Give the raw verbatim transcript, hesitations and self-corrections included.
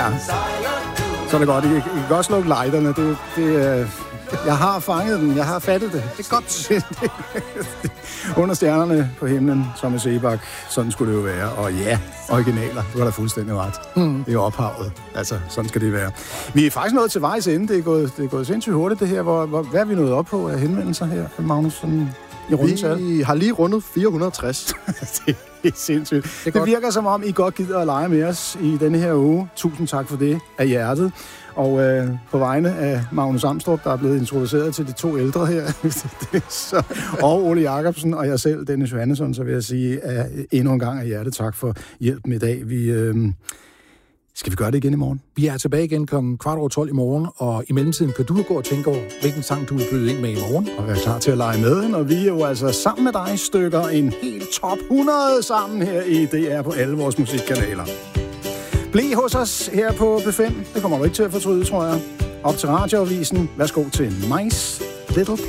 Ja. Så er det godt. I, I kan godt slukke lighterne. Det, det, øh, jeg har fanget den. Jeg har fattet det. Det er godt. Under stjernerne på himlen, som i Sebak. Sådan skulle det jo være. Og ja, originaler. Du har da fuldstændig ret. Mm. Det er ophavet. Altså, sådan skal det være. Vi er faktisk nået til vejs ende. Det er gået, det er gået sindssygt hurtigt, det her. Hvor, hvor, hvad er vi nået op på af henvendelser her, Magnus? Sådan i rundetal? Vi har lige rundet fire hundrede og tres. Det er sindssygt. Det, det virker som om, I godt gider at lege med os i denne her uge. Tusind tak for det af hjertet. Og øh, på vegne af Magnus Amstrup, der er blevet introduceret til de to ældre her, så, og Ole Jacobsen og jeg selv, Dennis Johannesson, så vil jeg sige at endnu en gang af hjertet tak for hjælpen i dag. Vi, øh, skal vi gøre det igen i morgen? Vi er tilbage igen klokken kvart over tolv i morgen, og i mellemtiden kan du gå og tænke over, hvilken sang du vil byde ind med i morgen. Og være klar til at lege med, og vi er jo altså sammen med dig stykker en helt top hundrede sammen her i D R på alle vores musikkanaler. Bliv hos os her på B fem. Det kommer du ikke til at fortryde, tror jeg. Op til radioavisen. Værsgo til Mice Little Cat.